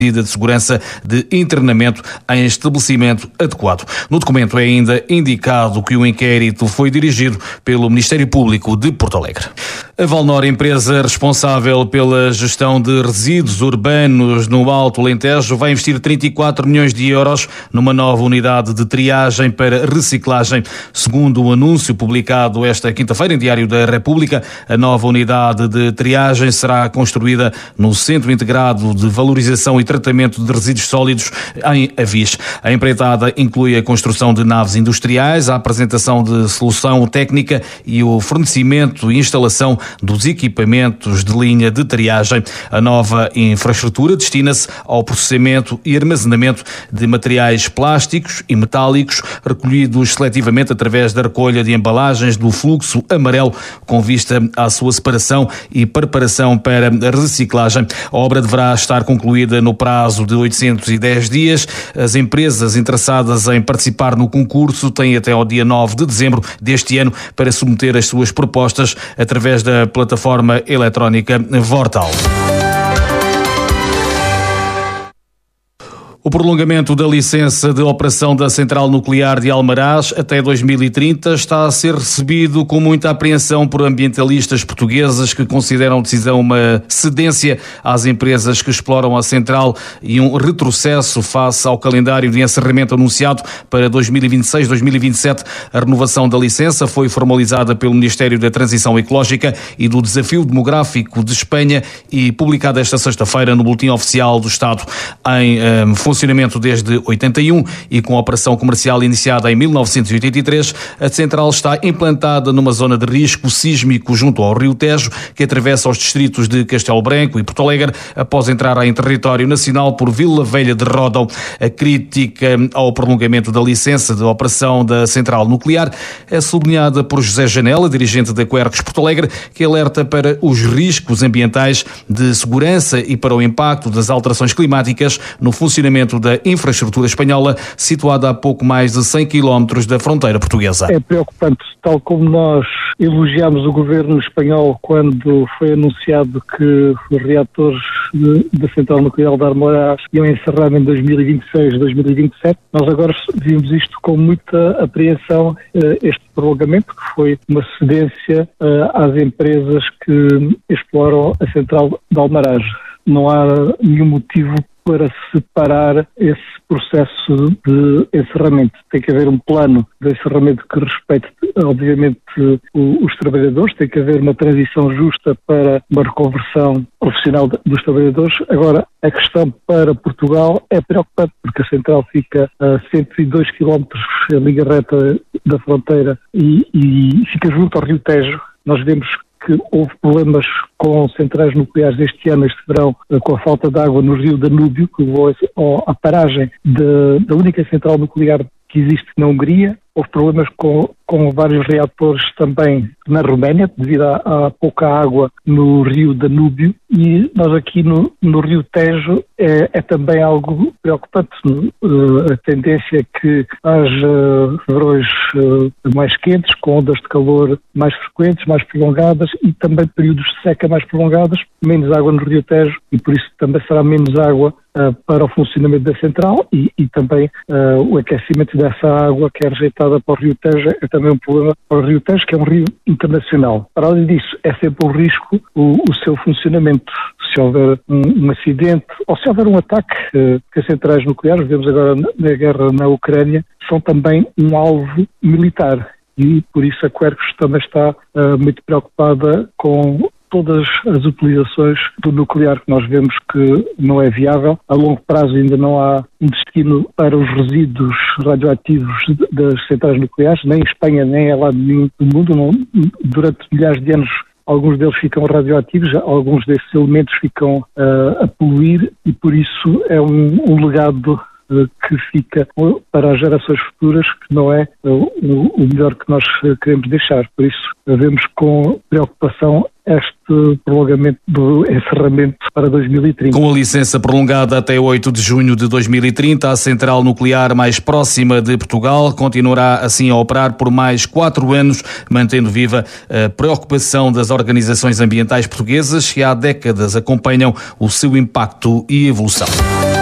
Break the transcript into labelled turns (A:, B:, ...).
A: medida de segurança de internamento em estabelecimento adequado. No documento é ainda indicado que o inquérito foi dirigido pelo Ministério Público de Porto Alegre. A Valnor, empresa responsável pela gestão de resíduos urbanos no Alto Alentejo, vai investir 34 milhões de euros numa nova unidade de triagem para reciclagem. Segundo o anúncio publicado esta quinta-feira em Diário da República, a nova unidade de triagem será construída no Centro Integrado de Valorização e Tratamento de Resíduos Sólidos em Avis. A empreitada inclui a construção de naves industriais, a apresentação de solução técnica e o fornecimento e instalação dos equipamentos de linha de triagem. A nova infraestrutura destina-se ao processamento e armazenamento de materiais plásticos e metálicos recolhidos seletivamente através da recolha de embalagens do fluxo amarelo, com vista à sua separação e preparação para a reciclagem. A obra deverá estar concluída no prazo de 810 dias. As empresas interessadas em participar no concurso têm até ao dia 9 de dezembro deste ano para submeter as suas propostas através da plataforma eletrónica Vortal. O prolongamento da licença de operação da Central Nuclear de Almaraz até 2030 está a ser recebido com muita apreensão por ambientalistas portugueses que consideram a decisão uma cedência às empresas que exploram a central e um retrocesso face ao calendário de encerramento anunciado para 2026-2027. A renovação da licença foi formalizada pelo Ministério da Transição Ecológica e do Desafio Demográfico de Espanha e publicada esta sexta-feira no Boletim Oficial do Estado. Em funcionamento desde 81 e com a operação comercial iniciada em 1983, a central está implantada numa zona de risco sísmico junto ao Rio Tejo, que atravessa os distritos de Castelo Branco e Porto Alegre, após entrar em território nacional por Vila Velha de Ródão. A crítica ao prolongamento da licença de operação da central nuclear é sublinhada por José Janela, dirigente da Quercus Porto Alegre, que alerta para os riscos ambientais, de segurança e para o impacto das alterações climáticas no funcionamento da infraestrutura espanhola, situada a pouco mais de 100 km da fronteira portuguesa.
B: É preocupante, tal como nós elogiámos o governo espanhol quando foi anunciado que os reatores da Central Nuclear de Almaraz iam encerrar em 2026, 2027, nós agora vimos isto com muita apreensão, este prolongamento, que foi uma cedência às empresas que exploram a Central de Almaraz. Não há nenhum motivo para separar esse processo de encerramento. Tem que haver um plano de encerramento que respeite, obviamente, os trabalhadores, tem que haver uma transição justa para uma reconversão profissional dos trabalhadores. Agora, a questão para Portugal é preocupante, porque a central fica a 102 km em linha reta da fronteira e fica junto ao Rio Tejo. Nós vemos que houve problemas com centrais nucleares este ano, este verão, com a falta de água no rio Danúbio, que levou à paragem da única central nuclear que existe na Hungria. Houve problemas com vários reatores também na Roménia, devido à pouca água no rio Danúbio, e nós aqui no rio Tejo é também algo preocupante. A tendência é que haja verões mais quentes, com ondas de calor mais frequentes, mais prolongadas, e também períodos de seca mais prolongados, menos água no rio Tejo, e por isso também será menos água para o funcionamento da central, e também o aquecimento dessa água que é rejeitada para o rio Tejo é também um problema para o rio Tejo, que é um rio internacional. Para além disso, é sempre um risco o seu funcionamento. Se houver um acidente ou se houver um ataque, que as centrais nucleares, vemos agora na guerra na Ucrânia, são também um alvo militar, e por isso a Quercus também está muito preocupada com todas as utilizações do nuclear, que nós vemos que não é viável. A longo prazo ainda não há um destino para os resíduos radioativos das centrais nucleares, nem em Espanha, nem em lado nenhum do mundo. Durante milhares de anos, alguns deles ficam radioativos, alguns desses elementos ficam a poluir, e por isso é um legado que fica para as gerações futuras, que não é o melhor que nós queremos deixar. Por isso, vemos com preocupação este prolongamento do encerramento para 2030.
A: Com a licença prolongada até 8 de junho de 2030, a central nuclear mais próxima de Portugal continuará assim a operar por mais 4 anos, mantendo viva a preocupação das organizações ambientais portuguesas que há décadas acompanham o seu impacto e evolução.